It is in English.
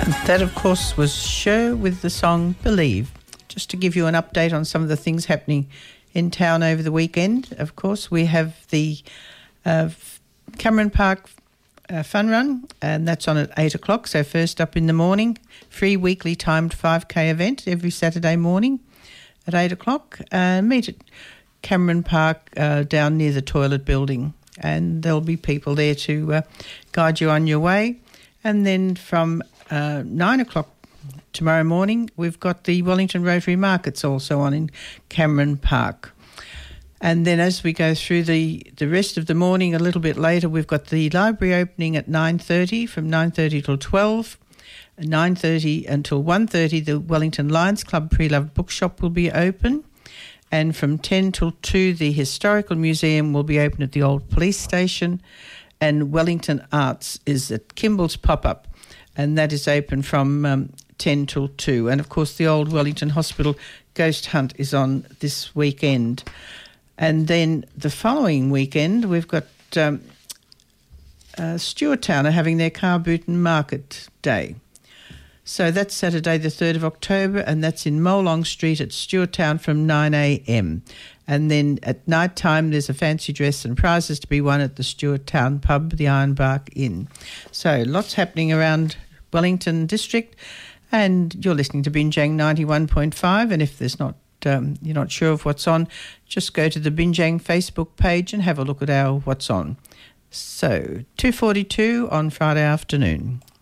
That, of course, was Cher with the song Believe. Just to give you an update on some of the things happening in town over the weekend, of course, we have the Cameron Park Fun Run, and that's on at 8 o'clock. So first up in the morning, free weekly timed 5K event every Saturday morning at 8 o'clock. Meet at Cameron Park down near the toilet building, and there'll be people there to guide you on your way. And then from 9 o'clock tomorrow morning, we've got the Wellington Rotary Markets also on in Cameron Park. And then as we go through the rest of the morning a little bit later, we've got the library opening at 9:30, from 9:30 till 12. 9:30 until 1:30, the Wellington Lions Club Pre-Loved Bookshop will be open. And from 10 till 2, the Historical Museum will be open at the old police station. And Wellington Arts is at Kimball's Pop-Up, and that is open from 10 till 2. And, of course, the old Wellington Hospital Ghost Hunt is on this weekend. And then the following weekend, we've got Stewarttown are having their Car Boot and Market Day. So that's Saturday the 3rd of October, and that's in Molong Street at Stewarttown from 9 a.m. And then at night time, there's a fancy dress and prizes to be won at the Stewarttown pub, the Ironbark Inn. So lots happening around Wellington District, and you're listening to Binjang 91.5, and if there's not you're not sure of what's on, just go to the Binjang Facebook page and have a look at our what's on. So 2:42 on Friday afternoon.